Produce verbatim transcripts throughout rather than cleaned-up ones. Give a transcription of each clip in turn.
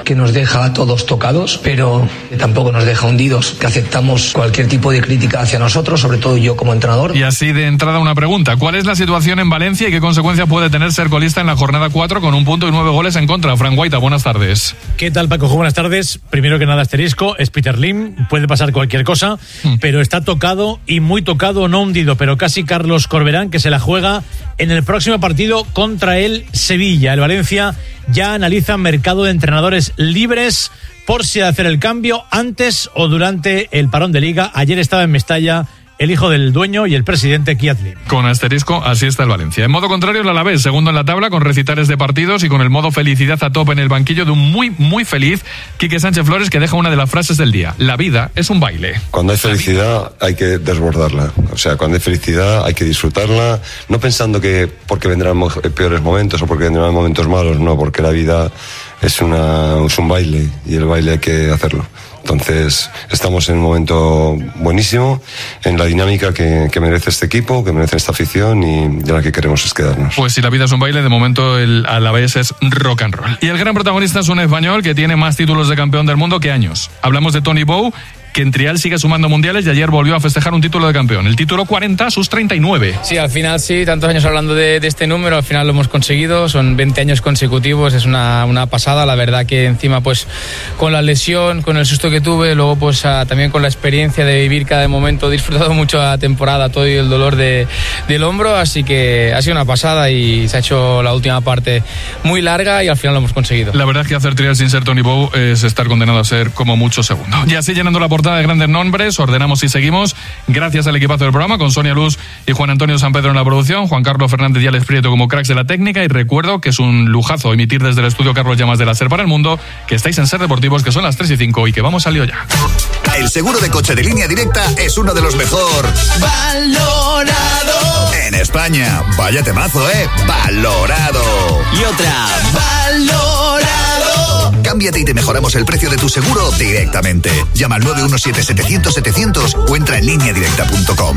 que nos deja a todos tocados, pero que tampoco nos deja hundidos, que aceptamos cualquier tipo de crítica hacia nosotros, sobre todo yo como entrenador. Y así de entrada una pregunta: ¿cuál es la situación en Valencia y qué consecuencia puede tener ser colista en la jornada cuatro con un punto y nueve goles en contra? Fran Guaita, buenas tardes. ¿Qué tal, Paco? Buenas tardes. Primero que nada, asterisco, es Peter Lim, puede pasar cualquier cosa, mm. pero está tocado y muy tocado, no hundido, pero casi Carlos Corberán, que se la juega en el próximo partido contra el Sevilla. El Valencia ya analiza mercado de entrenadores libres por si hacer el cambio antes o durante el parón de Liga. Ayer estaba en Mestalla el hijo del dueño y el presidente Kiatli. Con asterisco, así está el Valencia. En modo contrario, el Alavés, segundo en la tabla, con recitales de partidos y con el modo felicidad a tope en el banquillo de un muy, muy feliz Quique Sánchez Flores, que deja una de las frases del día: la vida es un baile. Cuando hay felicidad hay que desbordarla. O sea, cuando hay felicidad hay que disfrutarla, no pensando que porque vendrán peores momentos o porque vendrán momentos malos, no, porque la vida es, una, es un baile y el baile hay que hacerlo. Entonces estamos en un momento buenísimo, en la dinámica que, que merece este equipo, que merece esta afición, y de la que queremos es quedarnos. Pues si la vida es un baile, de momento el Alavés es rock and roll. Y el gran protagonista es un español que tiene más títulos de campeón del mundo que años. Hablamos de Toni Bou, que en Trial sigue sumando mundiales y ayer volvió a festejar un título de campeón. El título cuarenta, sus treinta y nueve. Sí, al final sí, tantos años hablando de, de este número, al final lo hemos conseguido, son veinte años consecutivos, es una, una pasada, la verdad que encima pues con la lesión, con el susto que tuve, luego pues a, también con la experiencia de vivir cada momento, he disfrutado mucho la temporada, todo y el dolor de, del hombro, así que ha sido una pasada y se ha hecho la última parte muy larga y al final lo hemos conseguido. La verdad es que hacer Trial sin ser Toni Bou es estar condenado a ser como mucho segundo. Y así, llenando la portada de grandes nombres, ordenamos y seguimos gracias al equipazo del programa, con Sonia Luz y Juan Antonio San Pedro en la producción, Juan Carlos Fernández y Alex Prieto como cracks de la técnica. Y recuerdo que es un lujazo emitir desde el estudio Carlos Llamas de la SER para el mundo, que estáis en SER Deportivos, que son las tres y cinco y que vamos al lío ya. El seguro de coche de Línea Directa es uno de los mejor valorado en España. Vaya temazo, ¿eh? Valorado. Y otra, valorado. Cámbiate y te mejoramos el precio de tu seguro directamente. Llama al nueve uno siete, setecientos, setecientos o entra en línea directa punto com.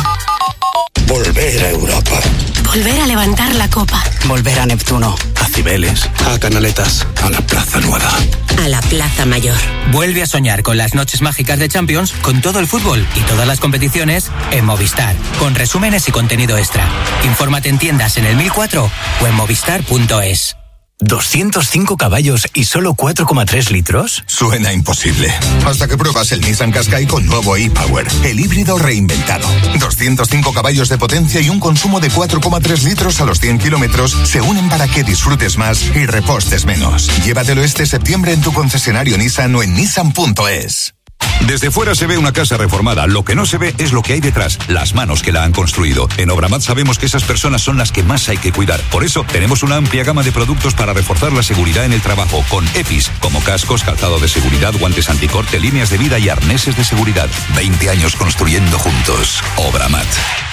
Volver a Europa. Volver a levantar la copa. Volver a Neptuno. A Cibeles. A Canaletas. A la Plaza Nueva. A la Plaza Mayor. Vuelve a soñar con las noches mágicas de Champions, con todo el fútbol y todas las competiciones en Movistar, con resúmenes y contenido extra. Infórmate en tiendas en el mil cuatro o en movistar punto es. ¿doscientos cinco caballos y solo cuatro coma tres litros? Suena imposible. Hasta que pruebas el Nissan Qashqai con nuevo e-Power, el híbrido reinventado. doscientos cinco caballos de potencia y un consumo de cuatro coma tres litros a los cien kilómetros se unen para que disfrutes más y repostes menos. Llévatelo este septiembre en tu concesionario Nissan o en nissan punto es. Desde fuera se ve una casa reformada, lo que no se ve es lo que hay detrás, las manos que la han construido. En Obramat sabemos que esas personas son las que más hay que cuidar. Por eso tenemos una amplia gama de productos para reforzar la seguridad en el trabajo, con E P I S, como cascos, calzado de seguridad, guantes anticorte, líneas de vida y arneses de seguridad. veinte años construyendo juntos. Obramat.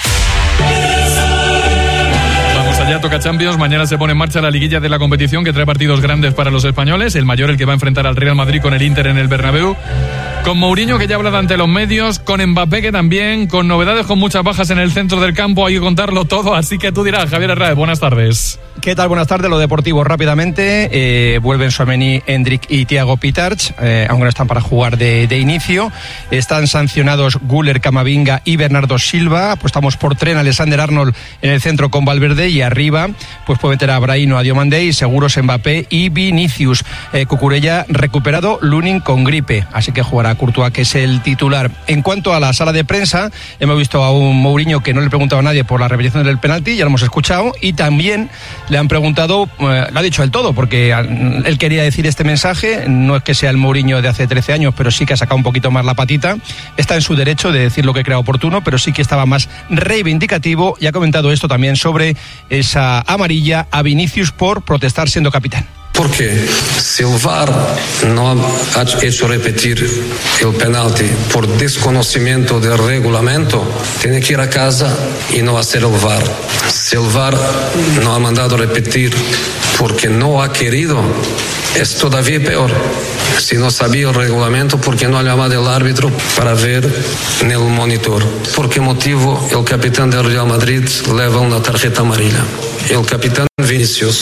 Ya toca Champions, mañana se pone en marcha la liguilla de la competición, que trae partidos grandes para los españoles. El mayor, el que va a enfrentar al Real Madrid con el Inter en el Bernabéu, con Mourinho, que ya habla ante los medios, con Mbappé, que también, con novedades, con muchas bajas en el centro del campo, hay que contarlo todo, así que tú dirás. Javier Herráez, buenas tardes. ¿Qué tal? Buenas tardes. Lo deportivo rápidamente. Eh, vuelven Tchouaméni, Endrick y Thiago Pitarch, eh, aunque no están para jugar de, de inicio. Están sancionados Güler, Camavinga y Bernardo Silva. Apostamos por Trent Alexander-Arnold en el centro con Valverde, y arriba pues puede meter a Brahim o a Diomandé, y seguros Mbappé y Vinicius. Eh, Cucurella recuperado, Lunin con gripe, así que jugará Courtois, que es el titular. En cuanto a la sala de prensa, hemos visto a un Mourinho que no le preguntaba a nadie por la repetición del penalti, ya lo hemos escuchado, y también le han preguntado, eh, lo ha dicho él todo, porque él quería decir este mensaje, no es que sea el Mourinho de hace trece años, pero sí que ha sacado un poquito más la patita, está en su derecho de decir lo que crea oportuno, pero sí que estaba más reivindicativo, y ha comentado esto también sobre esa amarilla a Vinicius por protestar siendo capitán. Porque si el V A R no ha hecho repetir el penalti por desconocimiento del reglamento, tiene que ir a casa y no hacer el V A R. Si el V A R no ha mandado repetir porque no ha querido, es todavía peor. Si no sabía el reglamento, ¿por qué no ha llamado el árbitro para ver en el monitor? ¿Por qué motivo el capitán del Real Madrid lleva una tarjeta amarilla? El capitán Vinicius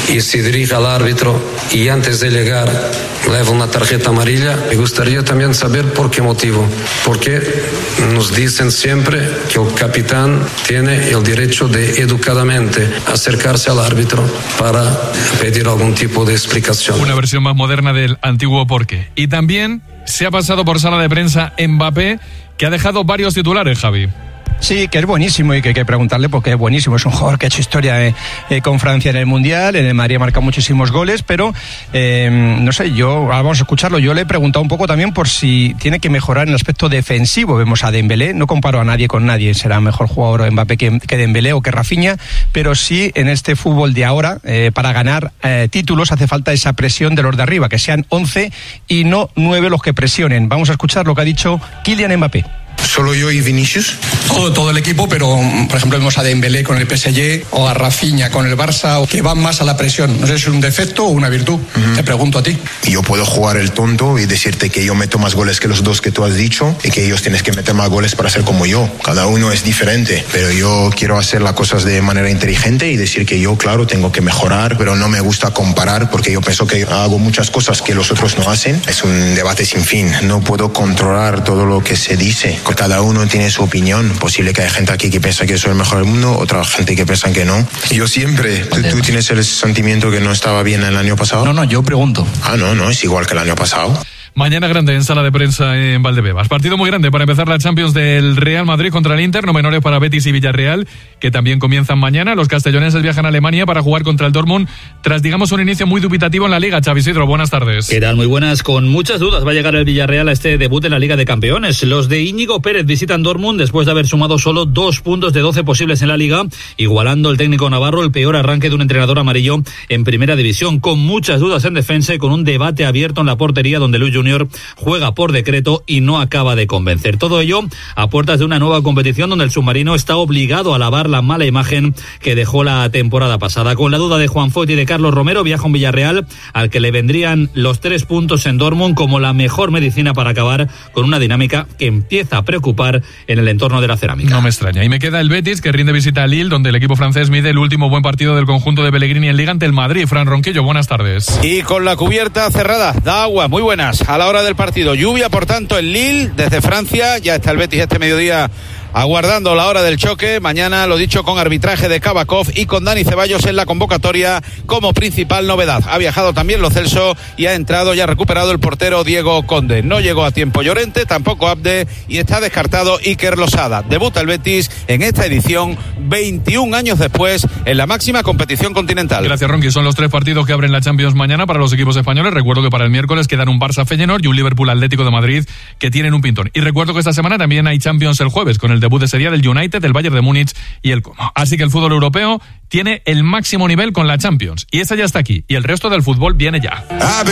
y se dirige al árbitro y antes de llegar le da una tarjeta amarilla. Me gustaría también saber por qué motivo. Porque nos dicen siempre que el capitán tiene el derecho de educadamente acercarse al árbitro para pedir algún tipo de explicación. Una versión más moderna del antiguo porqué. Y también se ha pasado por sala de prensa Mbappé, que ha dejado varios titulares, Javi. Sí, que es buenísimo y que hay que preguntarle porque es buenísimo. Es un jugador que ha hecho historia eh, eh, con Francia en el Mundial, en el Madrid ha marcado muchísimos goles, pero eh, no sé, yo, ahora vamos a escucharlo, yo le he preguntado un poco también por si tiene que mejorar en el aspecto defensivo. Vemos a Dembélé, no comparo a nadie con nadie, será mejor jugador Mbappé que, que Dembélé o que Rafinha, pero sí en este fútbol de ahora, eh, para ganar eh, títulos hace falta esa presión de los de arriba, que sean once y no nueve los que presionen. Vamos a escuchar lo que ha dicho Kylian Mbappé. ¿Solo yo y Vinicius? Todo, todo el equipo, pero por ejemplo vemos a Dembélé con el P S G o a Rafinha con el Barça, que van más a la presión. No sé si es un defecto o una virtud. Uh-huh. Te pregunto a ti. Yo puedo jugar el tonto y decirte que yo meto más goles que los dos que tú has dicho y que ellos tienes que meter más goles para ser como yo. Cada uno es diferente, pero yo quiero hacer las cosas de manera inteligente y decir que yo, claro, tengo que mejorar, pero no me gusta comparar porque yo pienso que hago muchas cosas que los otros no hacen. Es un debate sin fin. No puedo controlar todo lo que se dice. Cada uno tiene su opinión. Posible que haya gente aquí que piensa que soy el mejor del mundo, otra gente que piensa que no. Yo siempre. ¿Tú, tú tienes el sentimiento que no estaba bien el año pasado? No, no, yo pregunto. Ah, no, no, es igual que el año pasado. Mañana grande en sala de prensa en Valdebebas. Partido muy grande para empezar la Champions del Real Madrid contra el Inter, no menores para Betis y Villarreal, que también comienzan mañana. Los castelloneses viajan a Alemania para jugar contra el Dortmund tras, digamos, un inicio muy dubitativo en la Liga. Xavi Isidro, buenas tardes. ¿Qué tal? Muy buenas. Con muchas dudas va a llegar el Villarreal a este debut en la Liga de Campeones. Los de Íñigo Pérez visitan Dortmund después de haber sumado solo dos puntos de doce posibles en la Liga, igualando el técnico navarro el peor arranque de un entrenador amarillo en Primera División, con muchas dudas en defensa y con un debate abierto en la portería donde Luis Junior juega por decreto y no acaba de convencer. Todo ello a puertas de una nueva competición donde el submarino está obligado a lavar la mala imagen que dejó la temporada pasada. Con la duda de Juan Foyt y de Carlos Romero, viaja un Villarreal al que le vendrían los tres puntos en Dortmund como la mejor medicina para acabar con una dinámica que empieza a preocupar en el entorno de la cerámica. No me extraña. Y me queda el Betis, que rinde visita a Lille, donde el equipo francés mide el último buen partido del conjunto de Pellegrini en Liga ante el Madrid. Fran Ronquillo, buenas tardes. Y con la cubierta cerrada, da agua, muy buenas a la hora del partido. Lluvia, por tanto, en Lille, desde Francia. Ya está el Betis este mediodía aguardando la hora del choque. Mañana, lo dicho, con arbitraje de Kabakov y con Dani Ceballos en la convocatoria como principal novedad. Ha viajado también Lo Celso y ha entrado y ha recuperado el portero Diego Conde. No llegó a tiempo Llorente, tampoco Abde, y está descartado Iker Losada. Debuta el Betis en esta edición veintiún años después en la máxima competición continental. Gracias, Ronqui. Son los tres partidos que abren la Champions mañana para los equipos españoles. Recuerdo que para el miércoles quedan un Barça Feyenoord y un Liverpool Atlético de Madrid que tienen un pintón. Y recuerdo que esta semana también hay Champions el jueves con el debut de serie del United, del Bayern de Múnich y el Como. Así que el fútbol europeo tiene el máximo nivel con la Champions y esa ya está aquí y el resto del fútbol viene ya.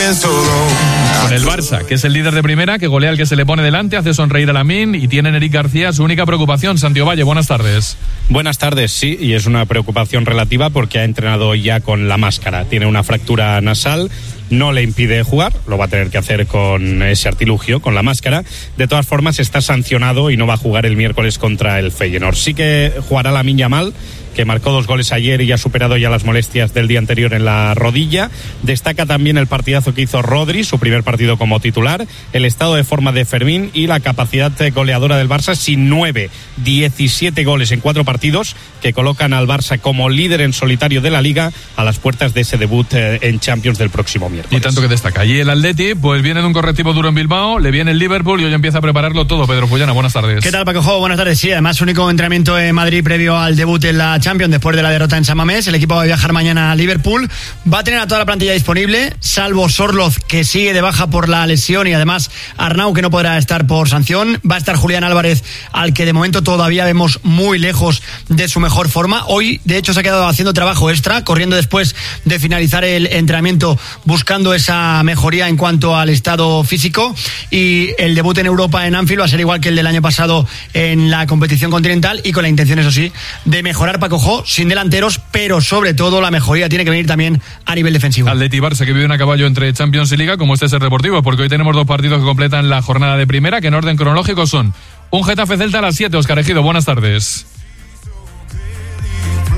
Con el Barça, que es el líder de primera, que golea al que se le pone delante, hace sonreír a Lamine y tiene en Eric García su única preocupación. Santiago Valle, buenas tardes. Buenas tardes, sí, y es una preocupación relativa porque ha entrenado ya con la máscara. Tiene una fractura nasal, no le impide jugar, lo va a tener que hacer con ese artilugio, con la máscara. De todas formas, está sancionado y no va a jugar el miércoles contra el Feyenoord. Sí que jugará Lamine Yamal, que marcó dos goles ayer y ha superado ya las molestias del día anterior en la rodilla. Destaca también el partidazo que hizo Rodri, su primer partido como titular, el estado de forma de Fermín y la capacidad goleadora del Barça, sin nueve, diecisiete goles en cuatro partidos, que colocan al Barça como líder en solitario de la Liga a las puertas de ese debut en Champions del próximo miércoles. Y tanto que destaca. Y el Atleti, pues viene de un correctivo duro en Bilbao, le viene el Liverpool y hoy empieza a prepararlo todo. Pedro Fullana, buenas tardes. ¿Qué tal, Paco Jo? Buenas tardes. Sí, además, único entrenamiento en Madrid previo al debut en la Champions después de la derrota en San Mamés. El equipo va a viajar mañana a Liverpool. Va a tener a toda la plantilla disponible, salvo Sorloz, que sigue de baja por la lesión, y además Arnau, que no podrá estar por sanción. Va a estar Julián Álvarez, al que de momento todavía vemos muy lejos de su mejor forma. Hoy, de hecho, se ha quedado haciendo trabajo extra, corriendo después de finalizar el entrenamiento, buscando esa mejoría en cuanto al estado físico. Y el debut en Europa en Anfield va a ser igual que el del año pasado en la competición continental, y con la intención, eso sí, de mejorar, Paco Jo, sin delanteros, pero sobre todo la mejoría tiene que venir también a nivel defensivo. Atleti Barça, que vive a caballo entre Champions y Liga, como este es el Deportivo, porque hoy tenemos dos partidos que completan la jornada de primera, que en orden cronológico son un Getafe Celta a las siete. Óscar Ejido, buenas tardes.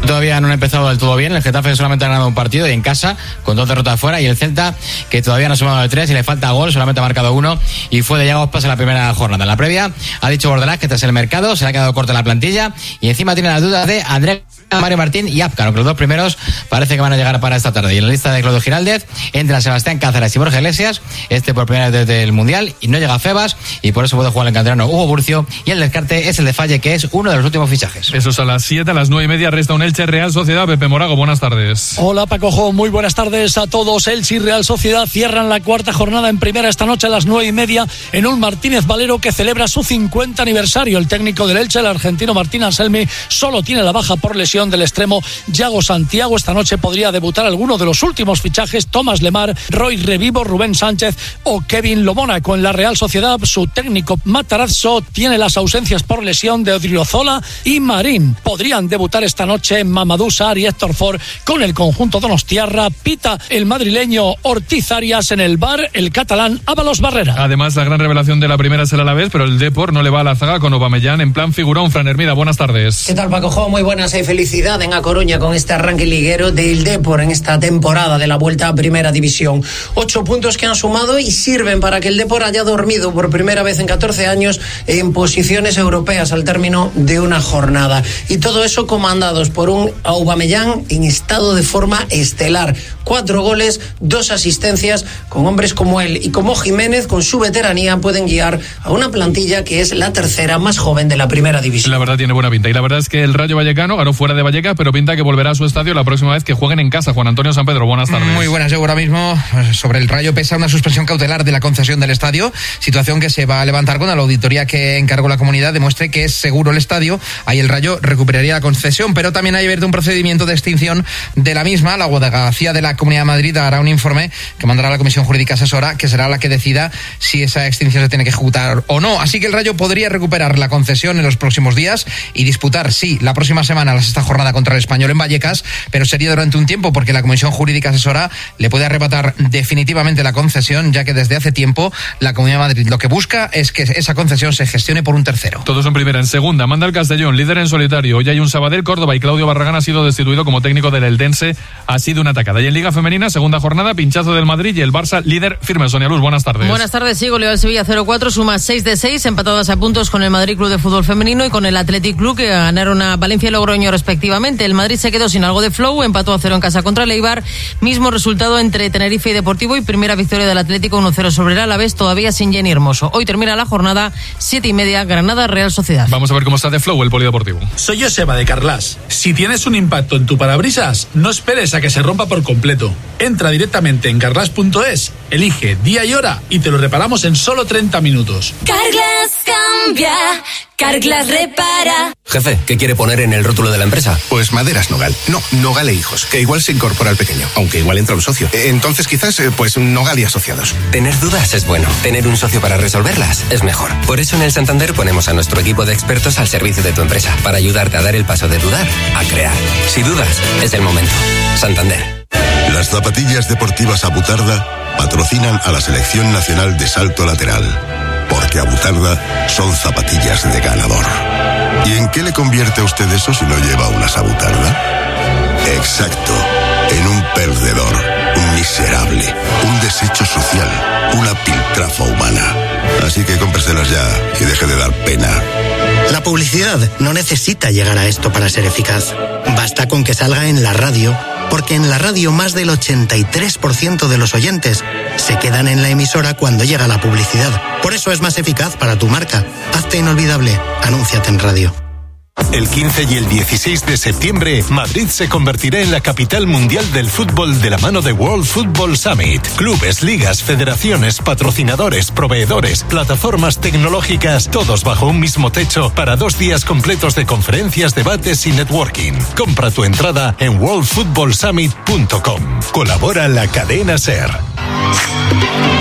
Todavía no ha empezado del todo bien. El Getafe solamente ha ganado un partido y en casa, con dos derrotas fuera. Y el Celta, que todavía no ha sumado de tres y le falta gol, solamente ha marcado uno. Y fue de Yago Aspas en la primera jornada. En la previa ha dicho Bordalás que tras el mercado se le ha quedado corta la plantilla. Y encima tiene las dudas de André, Mario Martín y Apcar, aunque los dos primeros parece que van a llegar para esta tarde. Y en la lista de Claudio Giraldez entra Sebastián Cáceres y Borja Iglesias, este por primera vez desde el Mundial, y no llega Febas, y por eso puede jugar el canterano Hugo Burcio, y el descarte es el de Falle, que es uno de los últimos fichajes. Eso es a las siete, a las nueve y media resta un Elche Real Sociedad. Pepe Morago, buenas tardes. Hola Paco Jo, muy buenas tardes a todos. Elche y Real Sociedad cierran la cuarta jornada en primera esta noche a las nueve y media en un Martínez Valero que celebra su cincuenta aniversario. El técnico del Elche, el argentino Martín Anselmi, solo tiene la baja por lesión del extremo Yago Santiago. Esta noche podría debutar alguno de los últimos fichajes: Tomás Lemar, Roy Revivo, Rubén Sánchez o Kevin Lomónaco. En la Real Sociedad, su técnico Matarazzo tiene las ausencias por lesión de Odriozola y Marín. Podrían debutar esta noche Mamadou Sarr y Héctor Ford con el conjunto donostiarra. Pita el madrileño Ortiz Arias, en el bar el catalán Ábalos Barrera. Además, la gran revelación de la primera es el Alavés, pero el Depor no le va a la zaga con Aubameyang en plan figurón. Fran Hermida, buenas tardes. ¿Qué tal, Paco Jo? Muy buenas y felicidad en A Coruña con este arranque liguero del Depor en esta temporada de la vuelta a Primera División. Ocho puntos que han sumado y sirven para que el Depor haya dormido por primera vez en catorce años en posiciones europeas al término de una jornada. Y todo eso comandados por un Aubameyang en estado de forma estelar. Cuatro goles, dos asistencias, con hombres como él y como Jiménez, con su veteranía, pueden guiar a una plantilla que es la tercera más joven de la Primera División. La verdad tiene buena pinta. Y la verdad es que el Rayo Vallecano ganó fuera de Vallecas, pero pinta que volverá a su estadio la próxima vez que jueguen en casa. Juan Antonio San Pedro, buenas tardes. Muy buenas. Yo ahora mismo sobre el Rayo pesa una suspensión cautelar de la concesión del estadio, situación que se va a levantar cuando la auditoría que encargó la comunidad demuestre que es seguro el estadio. Ahí el Rayo recuperaría la concesión, pero también hay abierto un procedimiento de extinción de la misma. La Abogacía de la Comunidad de Madrid hará un informe que mandará a la Comisión Jurídica Asesora, que será la que decida si esa extinción se tiene que ejecutar o no. Así que el Rayo podría recuperar la concesión en los próximos días y disputar, sí, la próxima semana la sexta jornada contra el Español en Vallecas, pero sería durante un tiempo porque la Comisión Jurídica Asesora le puede arrebatar definitivamente la concesión, ya que desde hace tiempo la Comunidad de Madrid lo que busca es que esa concesión se gestione por un tercero. Todos en primera. En segunda, manda el Castellón, líder en solitario. Hoy hay un Sabadell, Córdoba, y Claudio Barragán ha sido destituido como técnico del Eldense. Ha sido una atacada. Y en Liga Femenina, segunda jornada, pinchazo del Madrid y el Barça líder firme. Sonia Luz, buenas tardes. Buenas tardes, sí, goleó al Sevilla cero cuatro, suma seis de seis, empatadas a puntos con el Madrid Club de Fútbol Femenino y con el Athletic Club, que ganaron a Valencia y Logroño respectivamente. El Madrid se quedó sin algo de flow, empató a cero en casa contra el Eibar, mismo resultado entre Tenerife y Deportivo, y primera victoria del Atlético uno cero sobre el Alavés, todavía sin Jenny Hermoso. Hoy termina la jornada, siete y media, Granada Real Sociedad. Vamos a ver cómo está de flow el polideportivo. Soy Joseba de Carlas. Si tienes un impacto en tu parabrisas, no esperes a que se rompa por completo. Entra directamente en carlas punto es, elige día y hora y te lo reparamos en solo treinta minutos. Carglass cambia, Carglass repara. Jefe, ¿qué quiere poner en el rótulo de la empresa? Pues Maderas Nogal. No, Nogal e Hijos, que igual se incorpora al pequeño, aunque igual entra un socio. Entonces quizás, pues Nogal y Asociados. Tener dudas es bueno. Tener un socio para resolverlas es mejor. Por eso en el Santander ponemos a nuestro equipo de expertos al servicio de tu empresa, para ayudarte a dar el paso de dudar a crear. Si dudas, es el momento. Santander. Las zapatillas deportivas Abutarda patrocinan a la Selección Nacional de Salto Lateral, porque Abutarda son zapatillas de ganador. ¿Y en qué le convierte a usted eso si no lleva unas Abutarda? Exacto, en un perdedor, un miserable, un desecho social, una piltrafa humana. Así que cómpreselas ya y deje de dar pena. La publicidad no necesita llegar a esto para ser eficaz. Basta con que salga en la radio, porque en la radio más del ochenta y tres por ciento de los oyentes se quedan en la emisora cuando llega la publicidad. Por eso es más eficaz para tu marca. Hazte inolvidable. Anúnciate en radio. El quince y el dieciséis de septiembre, Madrid se convertirá en la capital mundial del fútbol de la mano de World Football Summit. Clubes, ligas, federaciones, patrocinadores, proveedores, plataformas tecnológicas, todos bajo un mismo techo para dos días completos de conferencias, debates y networking. Compra tu entrada en world football summit punto com. Colabora la cadena SER.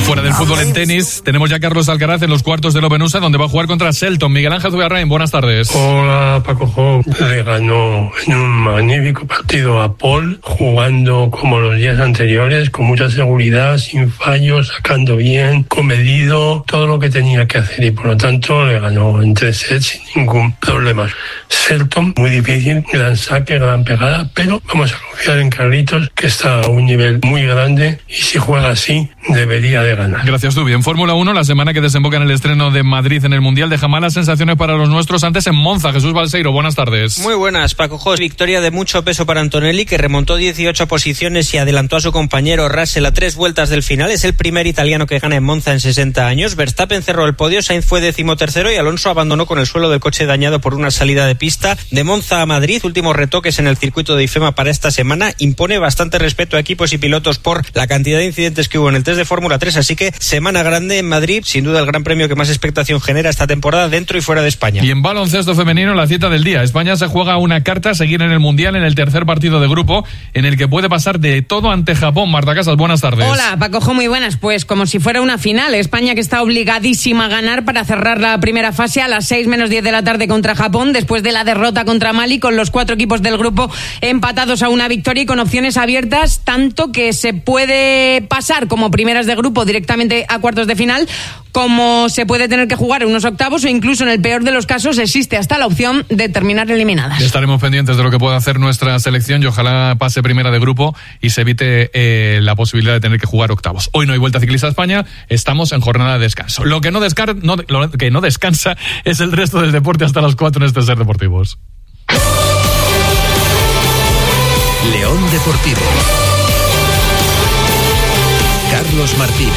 Fuera del fútbol en tenis, tenemos ya a Carlos Alcaraz en los cuartos del Open U S A, donde va a jugar contra Shelton. Miguel Ángel Zubiarrain, buenas tardes. Hola, Paco Jo. Le ganó en un magnífico partido a Paul, jugando como los días anteriores, con mucha seguridad, sin fallos, sacando bien, comedido, todo lo que tenía que hacer, y por lo tanto le ganó en tres sets sin ningún problema. Shelton, muy difícil, gran saque, gran pegada, pero vamos a confiar en Carlitos, que está a un nivel muy grande, y si juega así, debería de ganar. Gracias, Dubi. En Fórmula uno, la semana que desemboca en el estreno de Madrid en el Mundial deja malas sensaciones para los nuestros. Antes en Monza, Jesús Balseiro, buenas tardes. Muy buenas, Paco Jos. Victoria de mucho peso para Antonelli, que remontó dieciocho posiciones y adelantó a su compañero Russell a tres vueltas del final. Es el primer italiano que gana en Monza en sesenta años. Verstappen cerró el podio, Sainz fue decimotercero y Alonso abandonó con el suelo del coche dañado por una salida de pista. De Monza a Madrid, últimos retoques en el circuito de IFEMA para esta semana. Impone bastante respeto a equipos y pilotos por la cantidad de incidentes que hubo en el test de Fórmula tres, así que semana grande en Madrid, sin duda el gran premio que más expectación genera esta temporada dentro y fuera de España. Y en baloncesto femenino, la cita del día. España se juega una carta a seguir en el Mundial en el tercer partido de grupo, en el que puede pasar de todo ante Japón. Marta Casas, buenas tardes. Hola, Paco, muy buenas. Pues como si fuera una final. España, que está obligadísima a ganar para cerrar la primera fase a las seis menos diez de la tarde contra Japón, después de la derrota contra Mali, con los cuatro equipos del grupo empatados a una victoria y con opciones abiertas, tanto que se puede pasar como primeras de grupo directamente a cuartos de final, como se puede tener que jugar unos octavos, o incluso en el peor de los casos existe hasta la opción de terminar eliminadas. Estaremos pendientes de lo que pueda hacer nuestra selección y ojalá pase primera de grupo y se evite eh, la posibilidad de tener que jugar octavos. Hoy no hay Vuelta Ciclista a España, estamos en jornada de descanso. Lo que no, descar no, lo que no descansa es el resto del deporte hasta las cuatro en este Ser Deportivos. León Deportivo. Carlos Martín.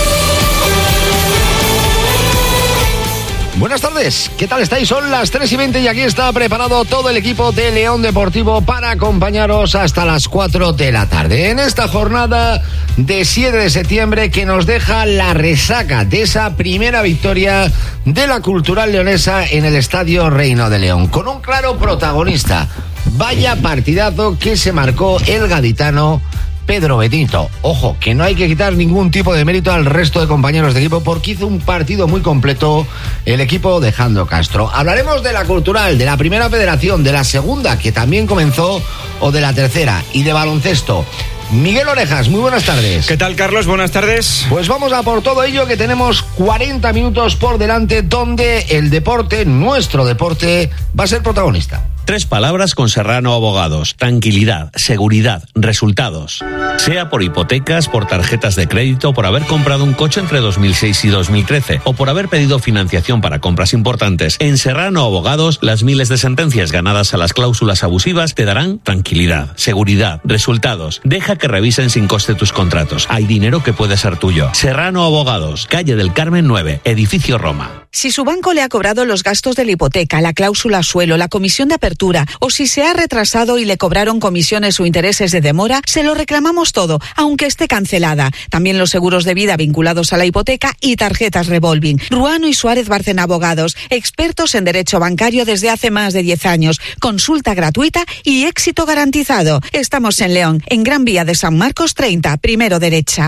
Buenas tardes, ¿qué tal estáis? Son las tres y veinte y aquí está preparado todo el equipo de León Deportivo para acompañaros hasta las cuatro de la tarde. En esta jornada de siete de septiembre, que nos deja la resaca de esa primera victoria de la Cultural Leonesa en el Estadio Reino de León, con un claro protagonista. Vaya partidazo que se marcó el gaditano Pedro Benito. Ojo, que no hay que quitar ningún tipo de mérito al resto de compañeros de equipo, porque hizo un partido muy completo el equipo de Jandro Castro. Hablaremos de la Cultural, de la Primera Federación, de la Segunda, que también comenzó, o de la Tercera, y de baloncesto. Miguel Orejas, muy buenas tardes. ¿Qué tal, Carlos? Buenas tardes. Pues vamos a por todo ello, que tenemos cuarenta minutos por delante, donde el deporte, nuestro deporte, va a ser protagonista. Tres palabras con Serrano Abogados: tranquilidad, seguridad, resultados. Sea por hipotecas, por tarjetas de crédito, por haber comprado un coche entre dos mil seis y dos mil trece o por haber pedido financiación para compras importantes, en Serrano Abogados las miles de sentencias ganadas a las cláusulas abusivas te darán tranquilidad, seguridad, resultados. Deja que revisen sin coste tus contratos. Hay dinero que puede ser tuyo. Serrano Abogados, calle del Carmen nueve, edificio Roma. Si su banco le ha cobrado los gastos de la hipoteca, la cláusula suelo, la comisión de apertura, o si se ha retrasado y le cobraron comisiones o intereses de demora, se lo reclamamos todo, aunque esté cancelada. También los seguros de vida vinculados a la hipoteca y tarjetas revolving. Ruano y Suárez Barcena Abogados, expertos en derecho bancario desde hace más de diez años. Consulta gratuita y éxito garantizado. Estamos en León, en Gran Vía de San Marcos treinta, primero derecha.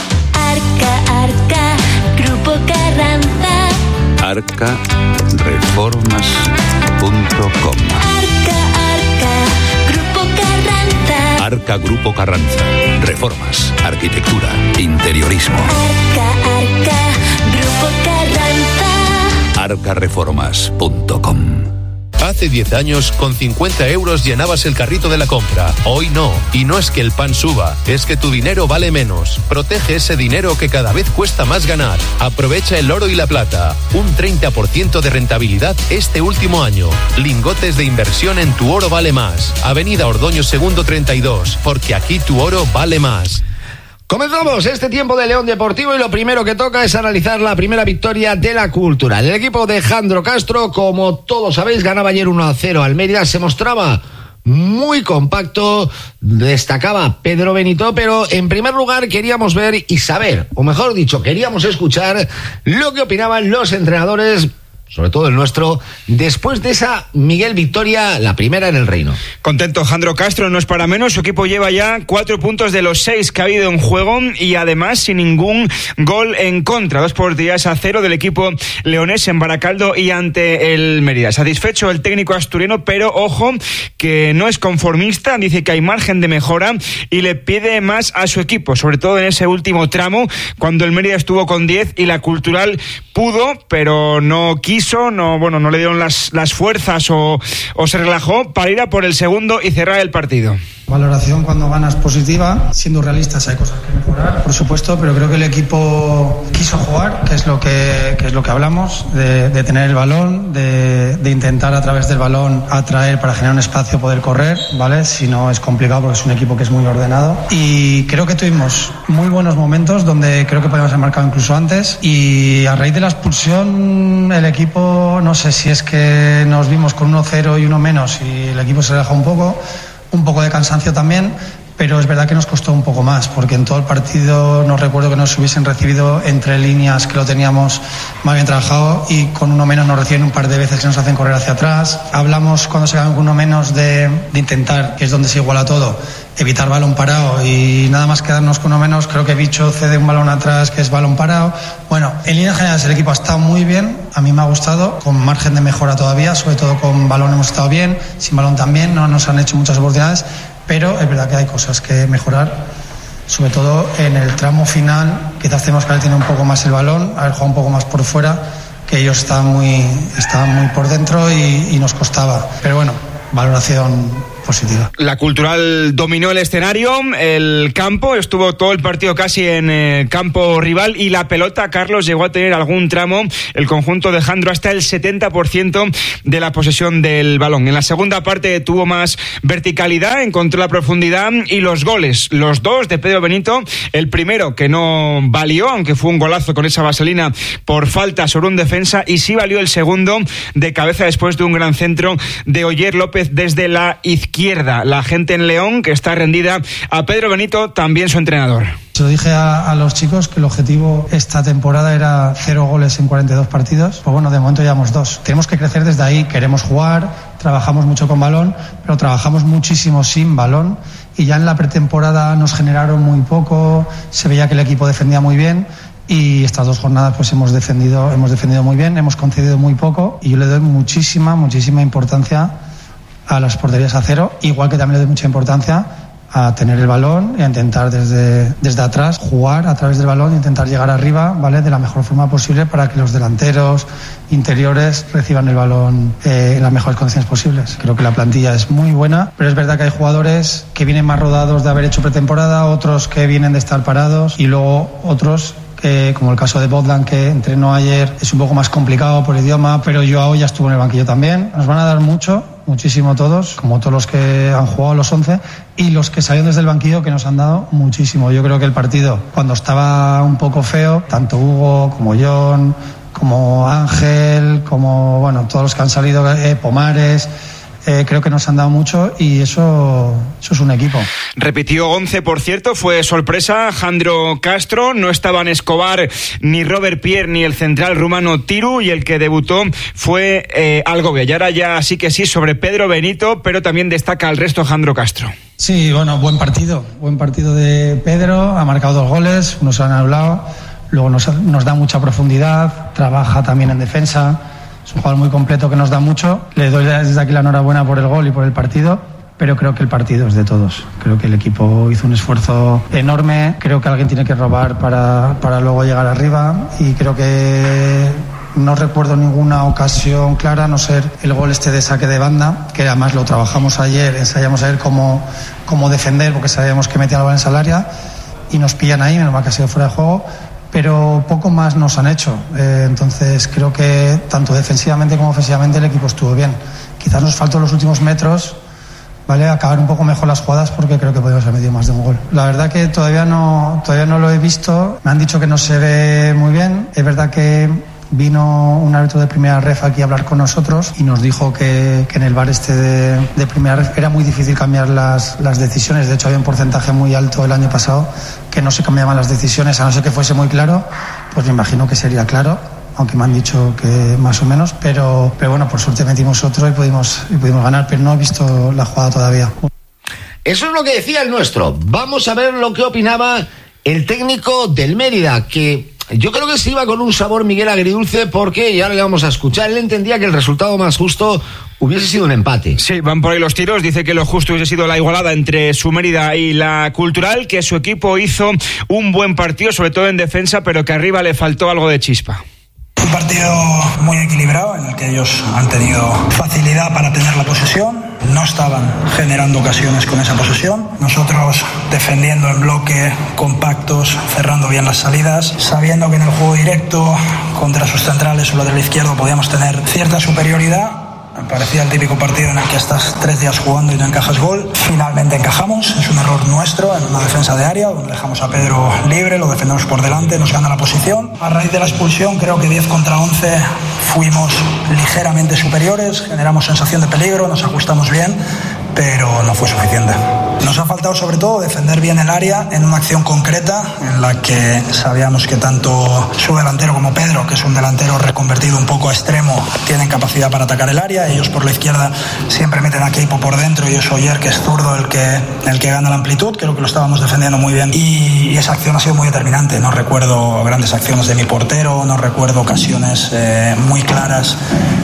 Arca, Arca, Grupo Carranza. arca reformas punto com. Arca, Arca, Grupo Carranza. Arca Grupo Carranza. Reformas, arquitectura, interiorismo. Arca, Arca, Grupo Carranza. arca reformas punto com. Hace diez años, con cincuenta euros llenabas el carrito de la compra. Hoy no. Y no es que el pan suba, es que tu dinero vale menos. Protege ese dinero que cada vez cuesta más ganar. Aprovecha el oro y la plata. Un treinta por ciento de rentabilidad este último año. Lingotes de inversión en Tu Oro Vale Más. Avenida Ordoño Segundo treinta y dos. Porque aquí tu oro vale más. Comenzamos este tiempo de León Deportivo y lo primero que toca es analizar la primera victoria de la Cultural. El equipo de Jandro Castro, como todos sabéis, ganaba ayer uno a cero al Mérida, se mostraba muy compacto, destacaba Pedro Benito, pero en primer lugar queríamos ver y saber, o mejor dicho, queríamos escuchar lo que opinaban los entrenadores sobre todo el nuestro, después de esa, Miguel, victoria, la primera en el Reino. Contento Jandro Castro, no es para menos, su equipo lleva ya cuatro puntos de los seis que ha habido en juego y además sin ningún gol en contra, dos porterías a cero del equipo leonés en Baracaldo y ante el Mérida. Satisfecho el técnico asturiano, pero ojo, que no es conformista, dice que hay margen de mejora y le pide más a su equipo, sobre todo en ese último tramo, cuando el Mérida estuvo con diez y la Cultural pudo, pero no quiso. No, bueno, no le dieron las, las fuerzas o, o se relajó para ir a por el segundo y cerrar el partido. Valoración cuando ganas positiva, siendo realistas hay cosas que mejorar, por supuesto, pero creo que el equipo quiso jugar, que es lo que, que es lo que hablamos, de, de tener el balón, de, de intentar a través del balón atraer para generar un espacio, poder correr, ¿vale? Si no es complicado porque es un equipo que es muy ordenado y creo que tuvimos muy buenos momentos donde creo que podíamos haber marcado incluso antes y a raíz de la expulsión el equipo, no sé si es que nos vimos con uno cero y uno menos y el equipo se relajó un poco, un poco de cansancio también, pero es verdad que nos costó un poco más, porque en todo el partido no recuerdo que nos hubiesen recibido entre líneas, que lo teníamos más bien trabajado, y con uno menos nos reciben un par de veces que nos hacen correr hacia atrás. Hablamos cuando se ganan con uno menos de, de intentar, que es donde se iguala todo, evitar balón parado y nada más quedarnos con uno menos. Creo que Bicho cede un balón atrás que es balón parado. Bueno, en líneas generales el equipo ha estado muy bien, a mí me ha gustado, con margen de mejora todavía, sobre todo con balón hemos estado bien, sin balón también, no nos han hecho muchas oportunidades, pero es verdad que hay cosas que mejorar, sobre todo en el tramo final. Quizás tenemos que haber tenido un poco más el balón, haber jugado un poco más por fuera, que ellos estaban muy, estaban muy por dentro y, y nos costaba, pero bueno, valoración positiva. La Cultural dominó el escenario, el campo, estuvo todo el partido casi en el campo rival y la pelota, Carlos, llegó a tener algún tramo, el conjunto de Jandro, hasta el setenta por ciento de la posesión del balón. En la segunda parte tuvo más verticalidad, encontró la profundidad y los goles, los dos de Pedro Benito, el primero que no valió, aunque fue un golazo con esa vaselina por falta sobre un defensa, y sí valió el segundo de cabeza después de un gran centro de Oyer López desde la izquierda. Izquierda, la gente en León que está rendida a Pedro Benito, también su entrenador. Se lo dije a, a los chicos que el objetivo esta temporada era cero goles en cuarenta y dos partidos. Pues bueno, de momento llevamos dos. Tenemos que crecer desde ahí, queremos jugar, trabajamos mucho con balón, pero trabajamos muchísimo sin balón y ya en la pretemporada nos generaron muy poco, se veía que el equipo defendía muy bien. Y estas dos jornadas pues hemos defendido, hemos defendido muy bien, hemos concedido muy poco y yo le doy muchísima, muchísima importancia a las porterías a cero, igual que también le doy mucha importancia a tener el balón y a intentar desde, desde atrás jugar a través del balón e intentar llegar arriba, ¿vale?, de la mejor forma posible para que los delanteros interiores reciban el balón eh, en las mejores condiciones posibles. Creo que la plantilla es muy buena, pero es verdad que hay jugadores que vienen más rodados de haber hecho pretemporada, otros que vienen de estar parados y luego otros Eh, como el caso de Bogdan, que entrenó ayer, es un poco más complicado por el idioma, pero Joao ya estuvo en el banquillo también. Nos van a dar mucho, muchísimo todos, como todos los que han jugado los once, y los que salieron desde el banquillo, que nos han dado muchísimo. Yo creo que el partido, cuando estaba un poco feo, tanto Hugo como John, como Ángel, como bueno, todos los que han salido, eh, Pomares, Eh, creo que nos han dado mucho y eso, eso es un equipo. Repitió once, por cierto, fue sorpresa Jandro Castro, no estaban Escobar ni Robert Pierre ni el central rumano Tiru, y el que debutó fue eh, Algovia. Y ahora ya sí que sí sobre Pedro Benito, pero también destaca al resto Jandro Castro. Sí, bueno, buen partido, buen partido de Pedro, ha marcado dos goles, unos han anulado, luego nos, nos da mucha profundidad, trabaja también en defensa. Es un jugador muy completo que nos da mucho. Le doy desde aquí la enhorabuena por el gol y por el partido, pero creo que el partido es de todos. Creo que el equipo hizo un esfuerzo enorme. Creo que alguien tiene que robar para, para luego llegar arriba y creo que no recuerdo ninguna ocasión clara, a no ser el gol este de saque de banda, que además lo trabajamos ayer, ensayamos a ver cómo, cómo defender, porque sabíamos que metía la bola en esa área y nos pillan ahí, menos mal que ha sido fuera de juego. Pero poco más nos han hecho, eh, entonces creo que tanto defensivamente como ofensivamente el equipo estuvo bien. Quizás nos faltó los últimos metros, ¿vale?, acabar un poco mejor las jugadas, porque creo que podemos haber metido más de un gol. La verdad que todavía no, todavía no lo he visto, me han dicho que no se ve muy bien. Es verdad que vino un árbitro de primera ref aquí a hablar con nosotros y nos dijo que, que en el bar este de, de primera ref era muy difícil cambiar las, las decisiones. De hecho había un porcentaje muy alto el año pasado que no se cambiaban las decisiones, a no ser que fuese muy claro. Pues me imagino que sería claro aunque me han dicho que más o menos, pero, pero bueno, por suerte metimos otro y pudimos, y pudimos ganar, pero no he visto la jugada todavía. Eso es lo que decía el nuestro. Vamos a ver lo que opinaba el técnico del Mérida, que yo creo que se iba con un sabor Miguel agridulce, porque, y ahora le vamos a escuchar, él entendía que el resultado más justo hubiese sido un empate. Sí, van por ahí los tiros. Dice que lo justo hubiese sido la igualada entre su Mérida y la Cultural, que su equipo hizo un buen partido, sobre todo en defensa, pero que arriba le faltó algo de chispa. Un partido muy equilibrado en el que ellos han tenido facilidad para tener la posesión, no estaban generando ocasiones con esa posesión, nosotros defendiendo en bloque, compactos, cerrando bien las salidas, sabiendo que en el juego directo contra sus centrales o lateral izquierdo podíamos tener cierta superioridad. Me parecía el típico partido en el que estás tres días jugando y no encajas gol. Finalmente encajamos, es un error nuestro en una defensa de área, donde dejamos a Pedro libre, lo defendemos por delante, nos gana la posición. A raíz de la expulsión, creo que diez contra once fuimos ligeramente superiores, generamos sensación de peligro, nos ajustamos bien, pero no fue suficiente. Nos ha faltado sobre todo defender bien el área en una acción concreta en la que sabíamos que tanto su delantero como Pedro, que es un delantero reconvertido un poco a extremo, tienen capacidad para atacar el área. Ellos por la izquierda siempre meten a Keipo por dentro y es Oyer, que es zurdo, el que, el que gana la amplitud. Creo que lo estábamos defendiendo muy bien y, y esa acción ha sido muy determinante. No recuerdo grandes acciones de mi portero, no recuerdo ocasiones eh, muy claras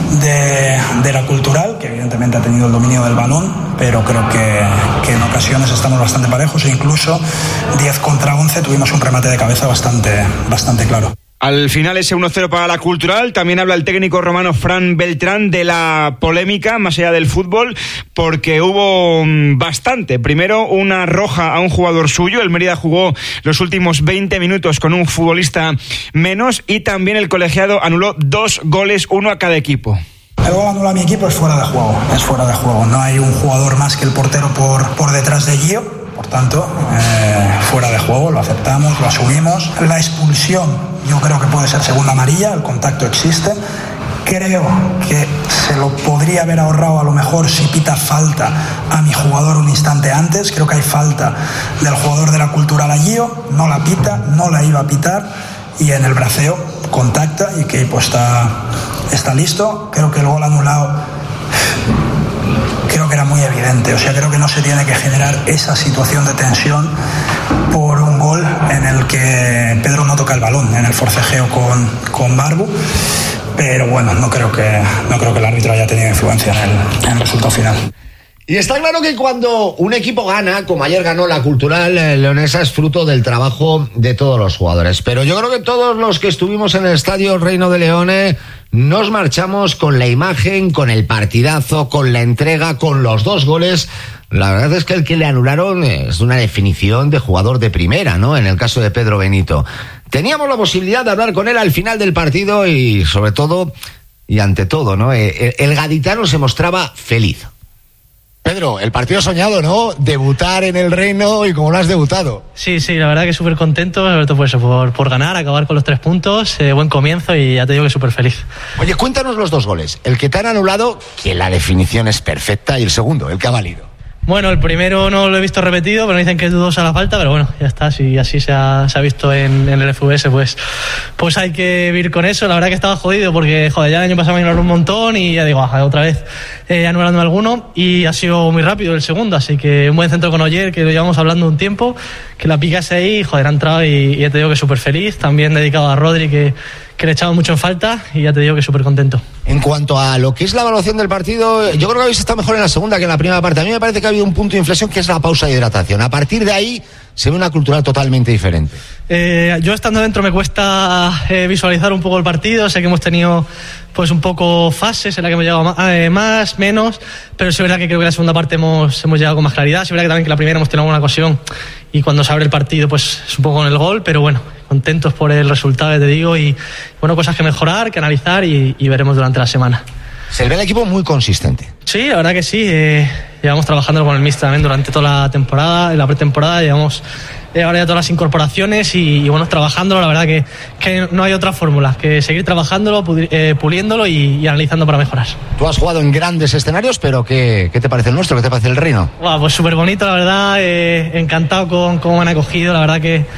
de, de la Cultural, que evidentemente ha tenido el dominio del balón, pero creo que, que en ocasiones estamos bastante parejos e incluso diez contra once tuvimos un remate de cabeza bastante, bastante claro. Al final ese uno cero para la Cultural. También habla el técnico romano Fran Beltrán de la polémica más allá del fútbol, porque hubo bastante. Primero una roja a un jugador suyo, el Mérida jugó los últimos veinte minutos con un futbolista menos, y también el colegiado anuló dos goles, uno a cada equipo. El gol anulado a mi equipo es fuera de juego, es fuera de juego. No hay un jugador más que el portero por, por detrás de Gio, por tanto, eh, fuera de juego, lo aceptamos, lo asumimos. La expulsión yo creo que puede ser segunda amarilla, el contacto existe. Creo que se lo podría haber ahorrado a lo mejor si pita falta a mi jugador un instante antes. Creo que hay falta del jugador de la Cultural a Gio, no la pita, no la iba a pitar, y en el braceo contacta y que pues está, está listo. Creo que el gol anulado creo que era muy evidente, o sea, creo que no se tiene que generar esa situación de tensión por un gol en el que Pedro no toca el balón, en el forcejeo con, con Barbu, pero bueno, no creo que, no creo que el árbitro haya tenido influencia en el, en el resultado final. Y está claro que cuando un equipo gana, como ayer ganó la Cultural eh, leonesa, es fruto del trabajo de todos los jugadores. Pero yo creo que todos los que estuvimos en el estadio Reino de Leone nos marchamos con la imagen, con el partidazo, con la entrega, con los dos goles. La verdad es que el que le anularon es una definición de jugador de primera, ¿no? En el caso de Pedro Benito. Teníamos la posibilidad de hablar con él al final del partido y sobre todo, y ante todo, ¿no? El, el gaditano se mostraba feliz. Pedro, el partido soñado, ¿no? Debutar en el Reino y como lo has debutado. Sí, sí, la verdad que súper contento, sobre todo por eso, por, por ganar, acabar con los tres puntos, eh, buen comienzo y ya te digo que súper feliz. Oye, cuéntanos los dos goles. El que te han anulado, que la definición es perfecta, y el segundo, el que ha valido. Bueno, el primero no lo he visto repetido, pero dicen que es dudosa la falta, pero bueno, ya está, si así se ha, se ha visto en, en el F V S, pues, pues hay que vivir con eso. La verdad que estaba jodido porque, joder, ya el año pasado me anularon un montón y ya digo, ah, otra vez eh, anulando alguno, y ha sido muy rápido el segundo, así que un buen centro con Oyer, que lo llevamos hablando un tiempo, que la picase ahí, joder, ha entrado y, y ya te digo que súper feliz, también dedicado a Rodri, que que le echaba mucho en falta, y ya te digo que súper contento. En cuanto a lo que es la evaluación del partido, yo creo que habéis estado mejor en la segunda que en la primera parte. A mí me parece que ha habido un punto de inflexión, que es la pausa de hidratación. A partir de ahí se ve una Cultural totalmente diferente. Eh, yo estando dentro me cuesta eh, visualizar un poco el partido. Sé que hemos tenido pues un poco fases en las que hemos llegado más, eh, más menos, pero es verdad que creo que en la segunda parte hemos, hemos llegado con más claridad. Es verdad que también que la primera hemos tenido alguna ocasión y cuando se abre el partido pues es un poco con el gol, pero bueno, contentos por el resultado, te digo, y bueno, cosas que mejorar, que analizar y, y veremos durante la semana. Se ve el equipo muy consistente. Sí, la verdad que sí. Eh, llevamos trabajando con el míster también durante toda la temporada, en la pretemporada, llevamos eh, ahora ya todas las incorporaciones y, y bueno, trabajándolo. La verdad que, que no hay otra fórmula que seguir trabajándolo, eh, puliéndolo y, y analizando para mejorar. Tú has jugado en grandes escenarios, pero ¿qué, qué te parece el nuestro? ¿Qué te parece el Reino? Wow, pues súper bonito, la verdad. Eh, encantado con cómo me han acogido, la verdad que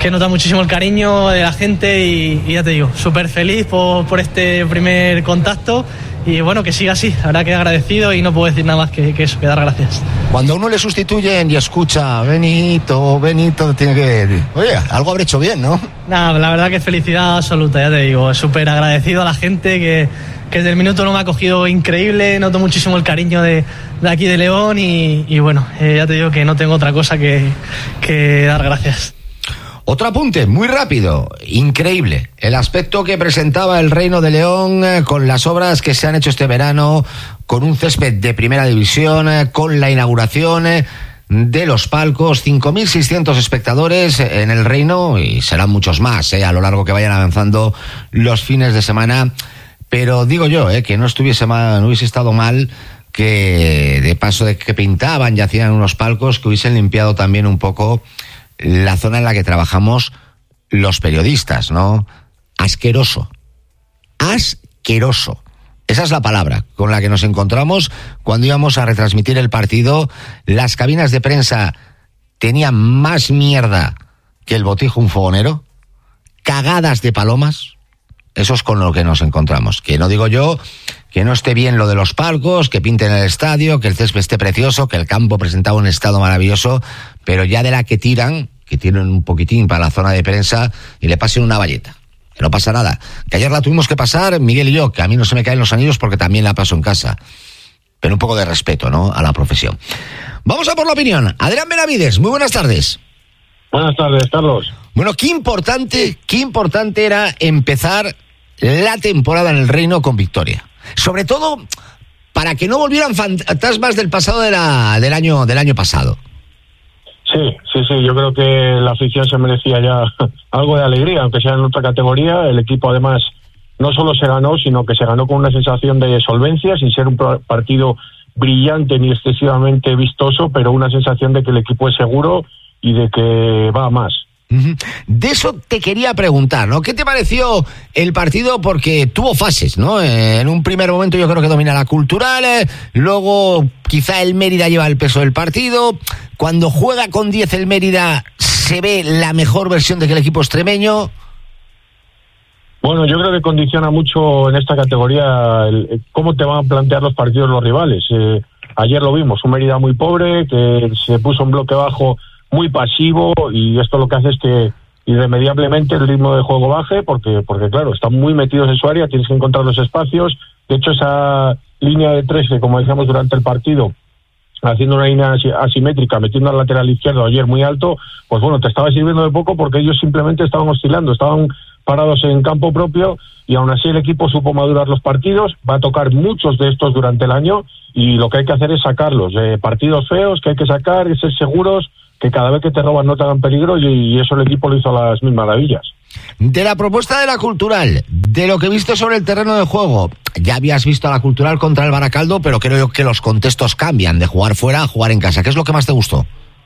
que nota muchísimo el cariño de la gente y, y ya te digo, súper feliz por, por este primer contacto y bueno, que siga así, la verdad que agradecido y no puedo decir nada más que, que eso, que dar gracias. Cuando a uno le sustituyen y escucha Benito, Benito, tiene que... Oye, algo habré hecho bien, ¿no? Nada, la verdad que felicidad absoluta, ya te digo, súper agradecido a la gente que, que desde el minuto uno me ha cogido increíble, noto muchísimo el cariño de, de aquí de León y, y bueno, eh, ya te digo que no tengo otra cosa que, que dar gracias. Otro apunte, muy rápido, increíble. El aspecto que presentaba el Reino de León eh, con las obras que se han hecho este verano, con un césped de primera división, eh, con la inauguración eh, de los palcos, cinco mil seiscientos espectadores en el Reino y serán muchos más eh, a lo largo que vayan avanzando los fines de semana. Pero digo yo, eh, que no estuviese mal, no hubiese estado mal que de paso de que pintaban y hacían unos palcos, que hubiesen limpiado también un poco la zona en la que trabajamos los periodistas, ¿no? Asqueroso. Asqueroso. Esa es la palabra con la que nos encontramos cuando íbamos a retransmitir el partido. Las cabinas de prensa tenían más mierda que el botijo un fogonero. Cagadas de palomas. Eso es con lo que nos encontramos. Que no digo yo que no esté bien lo de los palcos, que pinten el estadio, que el césped esté precioso, que el campo presentaba un estado maravilloso, pero ya de la que tiran, que tienen un poquitín para la zona de prensa y le pasen una valleta. Que no pasa nada. Que ayer la tuvimos que pasar, Miguel y yo, que a mí no se me caen los anillos porque también la paso en casa. Pero un poco de respeto, ¿no?, a la profesión. Vamos a por la opinión. Adrián Benavides, muy buenas tardes. Buenas tardes, Carlos. Bueno, qué importante, qué importante era empezar la temporada en el Reino con victoria. Sobre todo para que no volvieran fantasmas del pasado de la, del año del año pasado. Sí, sí, sí, yo creo que la afición se merecía ya algo de alegría, aunque sea en otra categoría. El equipo además no solo se ganó, sino que se ganó con una sensación de solvencia, sin ser un partido brillante ni excesivamente vistoso, pero una sensación de que el equipo es seguro y de que va a más. De eso te quería preguntar, ¿no? ¿Qué te pareció el partido? Porque tuvo fases, ¿no? En un primer momento yo creo que domina la Cultural, eh, luego quizá el Mérida lleva el peso del partido. Cuando juega con diez el Mérida, ¿se ve la mejor versión de que el equipo extremeño? Bueno, yo creo que condiciona mucho en esta categoría el, cómo te van a plantear los partidos los rivales. Eh, ayer lo vimos, un Mérida muy pobre, que se puso en bloque bajo muy pasivo, y esto lo que hace es que irremediablemente el ritmo de juego baje, porque porque claro, están muy metidos en su área, tienes que encontrar los espacios. De hecho, esa línea de tres, que como decíamos durante el partido, haciendo una línea asimétrica, metiendo al lateral izquierdo ayer muy alto, pues bueno, te estaba sirviendo de poco porque ellos simplemente estaban oscilando, estaban parados en campo propio, y aún así el equipo supo madurar los partidos. Va a tocar muchos de estos durante el año, y lo que hay que hacer es sacarlos. Eh, partidos feos que hay que sacar, y ser seguros que cada vez que te roban no te hagan peligro, y, y eso el equipo lo hizo a las mil maravillas. De la propuesta de la Cultural, de lo que viste sobre el terreno de juego, ya habías visto a la Cultural contra el Baracaldo, pero creo que los contextos cambian de jugar fuera a jugar en casa. ¿Qué es lo que más te gustó?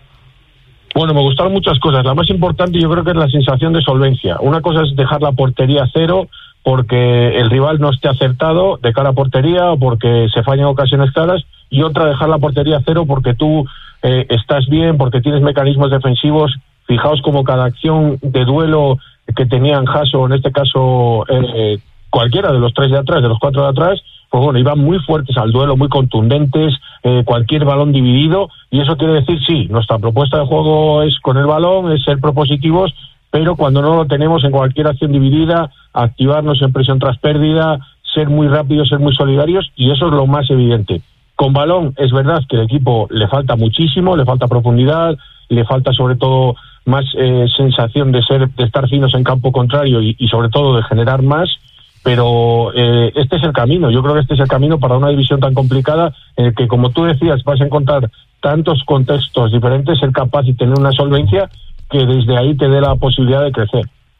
Bueno, me gustaron muchas cosas. La más importante yo creo que es la sensación de solvencia. Una cosa es dejar la portería a cero porque el rival no esté acertado de cara a portería o porque se fallan ocasiones claras, y otra dejar la portería a cero porque tú eh, estás bien, porque tienes mecanismos defensivos. Fijaos como cada acción de duelo que tenían Jaso, en este caso eh, cualquiera de los tres de atrás, de los cuatro de atrás, pues bueno, iban muy fuertes al duelo, muy contundentes, eh, cualquier balón dividido, y eso quiere decir, sí, nuestra propuesta de juego es con el balón, es ser propositivos, pero cuando no lo tenemos en cualquier acción dividida, activarnos en presión tras pérdida, ser muy rápidos, ser muy solidarios, y eso es lo más evidente. Con balón es verdad que el equipo le falta muchísimo, le falta profundidad, le falta sobre todo más eh, sensación de ser, de estar finos en campo contrario y, y sobre todo de generar más, pero eh, este es el camino. Yo creo que este es el camino para una división tan complicada, en el que, como tú decías, vas a encontrar tantos contextos diferentes, ser capaz y tener una solvencia que desde ahí te dé la posibilidad de crecer.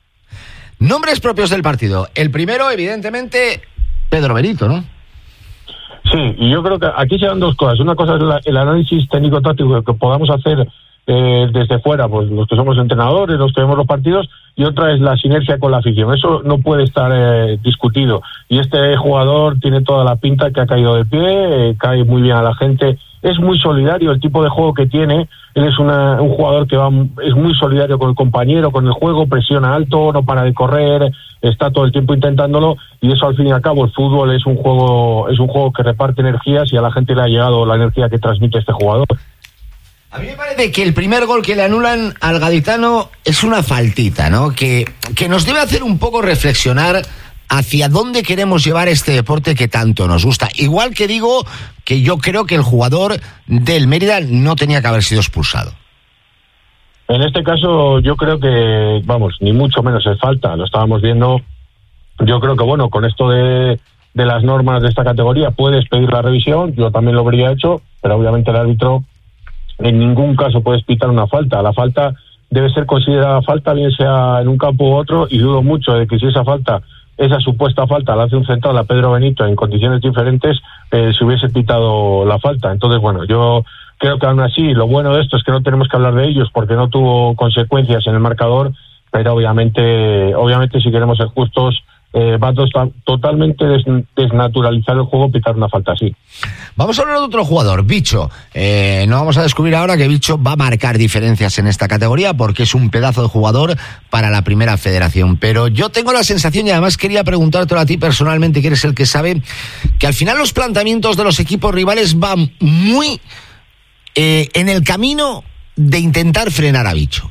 Nombres propios del partido. El primero, evidentemente, Pedro Benito, ¿no? Sí, y yo creo que aquí se dan dos cosas. Una cosa es la, el análisis técnico-táctico que podamos hacer eh, desde fuera, pues los que somos entrenadores, los que vemos los partidos, y otra es la sinergia con la afición. Eso no puede estar eh, discutido. Y este jugador tiene toda la pinta que ha caído de pie, eh, cae muy bien a la gente es muy solidario el tipo de juego que tiene. Él es una, un jugador que va, es muy solidario con el compañero, con el juego, presiona alto, no para de correr, está todo el tiempo intentándolo, y eso al fin y al cabo el fútbol es un juego, es un juego que reparte energías, y a la gente le ha llegado la energía que transmite este jugador. A mí me parece que el primer gol que le anulan al gaditano es una faltita, ¿no? Que, que nos debe hacer un poco reflexionar hacia dónde queremos llevar este deporte que tanto nos gusta. Igual que digo que yo creo que el jugador del Mérida no tenía que haber sido expulsado. En este caso yo creo que, vamos, ni mucho menos es falta, lo estábamos viendo. Yo creo que, bueno, con esto de, de las normas de esta categoría puedes pedir la revisión, yo también lo habría hecho, pero obviamente el árbitro en ningún caso puedes pitar una falta. La falta debe ser considerada falta, bien sea en un campo u otro, y dudo mucho de que si esa falta, esa supuesta falta la hace un central a Pedro Benito en condiciones diferentes, eh, se hubiese pitado la falta. Entonces, bueno, yo creo que aún así lo bueno de esto es que no tenemos que hablar de ellos porque no tuvo consecuencias en el marcador, pero obviamente, obviamente si queremos ser justos, eh, va a totalmente des desnaturalizar el juego pitar una falta así. Vamos a hablar de otro jugador, Bicho. Eh, no vamos a descubrir ahora que Bicho va a marcar diferencias en esta categoría porque es un pedazo de jugador para la primera federación. Pero yo tengo la sensación, y además quería preguntártelo a ti personalmente, que eres el que sabe, que al final los planteamientos de los equipos rivales van muy eh, en el camino de intentar frenar a Bicho.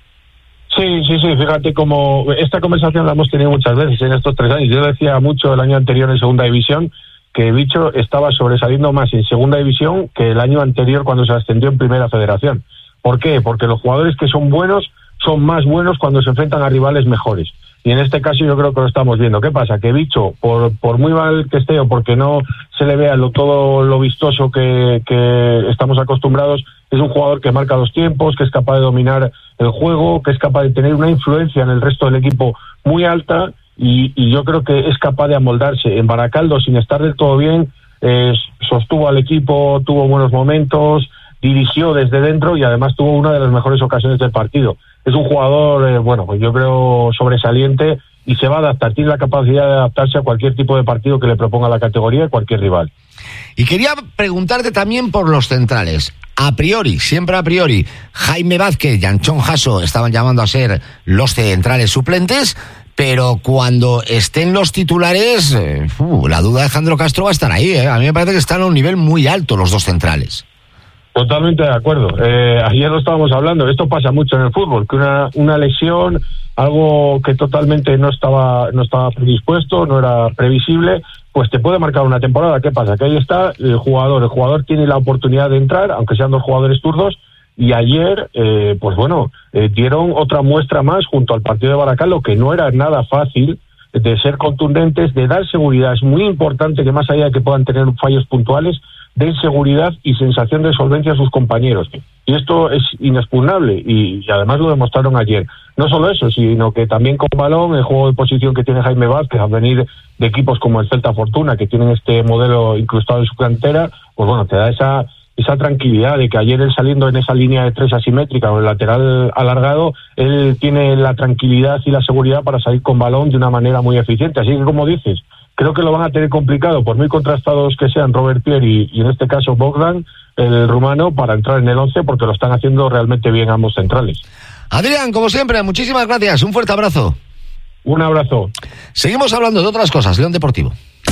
Sí, sí, sí, fíjate como esta conversación la hemos tenido muchas veces en estos tres años. Yo decía mucho el año anterior en segunda división que Bicho estaba sobresaliendo más en segunda división que el año anterior cuando se ascendió en primera federación. ¿Por qué? Porque los jugadores que son buenos son más buenos cuando se enfrentan a rivales mejores. Y en este caso yo creo que lo estamos viendo. ¿Qué pasa? Que Bicho, por, por muy mal que esté o porque no se le vea lo, todo lo vistoso que, que estamos acostumbrados, es un jugador que marca los tiempos, que es capaz de dominar el juego, que es capaz de tener una influencia en el resto del equipo muy alta, y, y yo creo que es capaz de amoldarse. En Baracaldo, sin estar del todo bien, eh, sostuvo al equipo, tuvo buenos momentos, dirigió desde dentro y además tuvo una de las mejores ocasiones del partido. Es un jugador, eh, bueno, pues yo creo sobresaliente, y se va a adaptar, tiene la capacidad de adaptarse a cualquier tipo de partido que le proponga la categoría y cualquier rival. Y quería preguntarte también por los centrales. A priori, siempre a priori, Jaime Vázquez y Anchón Jasso estaban llamando a ser los centrales suplentes, pero cuando estén los titulares, eh, uh, la duda de Alejandro Castro va a estar ahí. Eh. A mí me parece que están a un nivel muy alto los dos centrales. Totalmente de acuerdo. Eh, ayer lo estábamos hablando. Esto pasa mucho en el fútbol, que una, una lesión, algo que totalmente no estaba, no estaba predispuesto, no era previsible, pues te puede marcar una temporada. ¿Qué pasa? Que ahí está el jugador. El jugador tiene la oportunidad de entrar, aunque sean dos jugadores zurdos, y ayer, eh, pues bueno, eh, dieron otra muestra más junto al partido de Baracaldo, que no era nada fácil, de ser contundentes, de dar seguridad. Es muy importante que más allá de que puedan tener fallos puntuales, den seguridad y sensación de solvencia a sus compañeros. Y esto es inexpugnable, y, y además lo demostraron ayer. No solo eso, sino que también con balón, el juego de posición que tiene Jaime Vázquez, al venir de equipos como el Celta Fortuna, que tienen este modelo incrustado en su cantera, pues bueno, te da esa esa tranquilidad de que ayer él saliendo en esa línea de tres asimétrica o el lateral alargado, él tiene la tranquilidad y la seguridad para salir con balón de una manera muy eficiente. Así que, como dices, creo que lo van a tener complicado, por muy contrastados que sean Robert Pierre y, y en este caso Bogdan, el rumano, para entrar en el once, porque lo están haciendo realmente bien ambos centrales. Adrián, como siempre, muchísimas gracias, un fuerte abrazo. Un abrazo. Seguimos hablando de otras cosas, León Deportivo.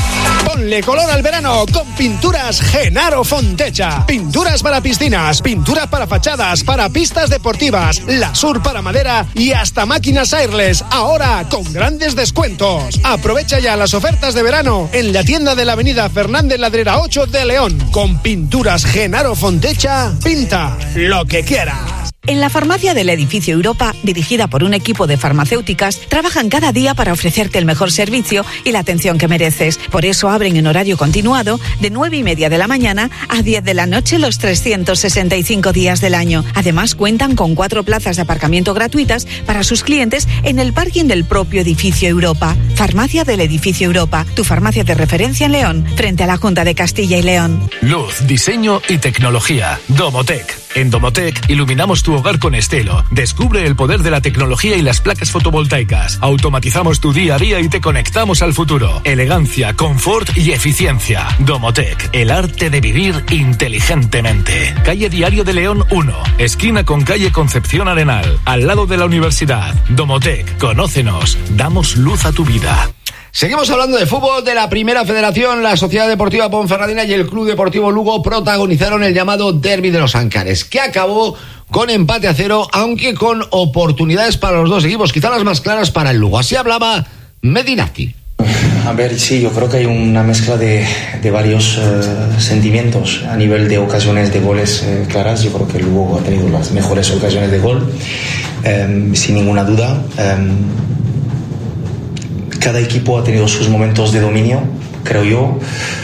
Ponle color al verano con Pinturas Genaro Fontecha. Pinturas para piscinas, pinturas para fachadas, para pistas deportivas, Lasur para madera y hasta máquinas airless, ahora con grandes descuentos. Aprovecha ya las ofertas de verano en la tienda de la avenida Fernández Ladrera ocho de León. Con Pinturas Genaro Fontecha, pinta lo que quieras. En la farmacia del edificio Europa, dirigida por un equipo de farmacéuticas, trabajan cada día para ofrecerte el mejor servicio y la atención que mereces. Por eso abren en horario continuado de nueve y media de la mañana a diez de la noche los trescientos sesenta y cinco días del año. Además, cuentan con cuatro plazas de aparcamiento gratuitas para sus clientes en el parking del propio edificio Europa. Farmacia del Edificio Europa, tu farmacia de referencia en León, frente a la Junta de Castilla y León. Luz, diseño y tecnología. Domotec. En Domotec iluminamos tu hogar con estilo. Descubre el poder de la tecnología y las placas fotovoltaicas. Automatizamos tu día a día y te conectamos al futuro. Elegancia, confort y eficiencia. Domotec, el arte de vivir inteligentemente. Calle Diario de León uno, esquina con calle Concepción Arenal, al lado de la universidad. Domotec, conócenos, damos luz a tu vida. Seguimos hablando de fútbol de la Primera Federación. La Sociedad Deportiva Ponferradina y el Club Deportivo Lugo protagonizaron el llamado Derbi de los Ancares, que acabó con empate a cero, aunque con oportunidades para los dos equipos, quizá las más claras para el Lugo. Así hablaba Medinati. A ver, sí, yo creo que hay una mezcla de, de varios uh, sentimientos a nivel de ocasiones de goles eh, claras. Yo creo que el Lugo ha tenido las mejores ocasiones de gol, um, sin ninguna duda. Um, Cada equipo ha tenido sus momentos de dominio, creo yo.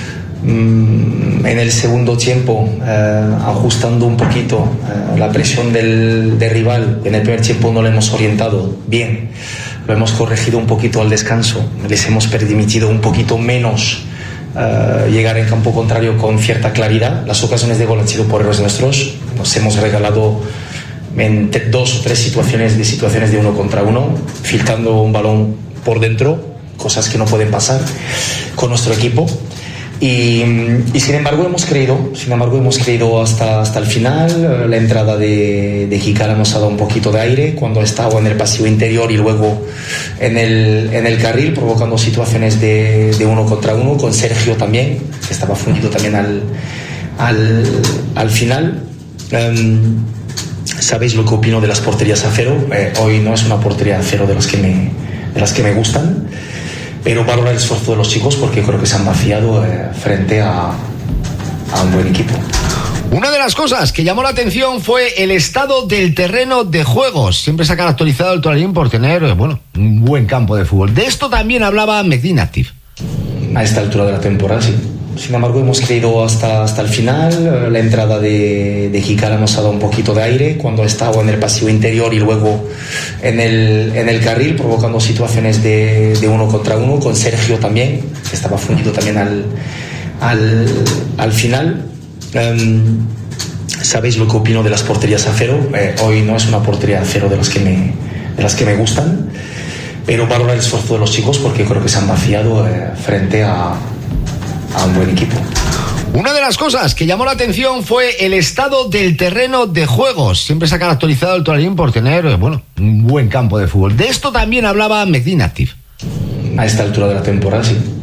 En el segundo tiempo, eh, ajustando un poquito eh, la presión del, del rival, en el primer tiempo no lo hemos orientado bien, lo hemos corregido un poquito al descanso, les hemos permitido un poquito menos eh, llegar en campo contrario con cierta claridad. Las ocasiones de gol han sido por errores nuestros, nos hemos regalado en dos o tres situaciones de situaciones de uno contra uno, filtrando un balón por dentro, cosas que no pueden pasar con nuestro equipo. Y, y sin embargo hemos creído, sin embargo hemos creído hasta, hasta el final. La entrada de, de Jikala nos ha dado un poquito de aire cuando estaba en el pasillo interior y luego en el, en el carril, provocando situaciones de, de uno contra uno, con Sergio también, que estaba fundido también al, al, al final. Um, ¿Sabéis lo que opino de las porterías a cero? Eh, hoy no es una portería a cero de las que me, de las que me gustan, pero valoro el esfuerzo de los chicos porque creo que se han vaciado eh, frente a, a un buen equipo. Una de las cosas que llamó la atención fue el estado del terreno de juegos. Siempre se ha caracterizado el Toralín por tener, bueno, un buen campo de fútbol. De esto también hablaba Medina Active. A esta altura de la temporada, sí. Sin embargo, hemos creído hasta, hasta el final. La entrada de, de Jikala nos ha dado un poquito de aire cuando estaba en el pasillo interior y luego en el, en el carril, provocando situaciones de, de uno contra uno, con Sergio también, que estaba fundido también al, al, al final. Um, ¿Sabéis lo que opino de las porterías a cero? Eh, hoy no es una portería a cero de las que me, de las que me gustan, pero valoro el esfuerzo de los chicos porque creo que se han vaciado eh, frente a a un buen equipo. Una de las cosas que llamó la atención fue el estado del terreno de juegos. Siempre se ha caracterizado el Toralín por tener, bueno, un buen campo de fútbol. De esto también hablaba Medina Active. A esta altura de la temporada, sí.